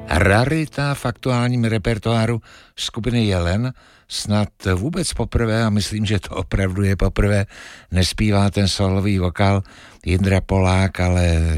rarita v aktuálním repertoáru skupiny Jelen. Snad vůbec poprvé, a myslím, že to opravdu je poprvé, nespívá ten solový vokál Jindra Polák, ale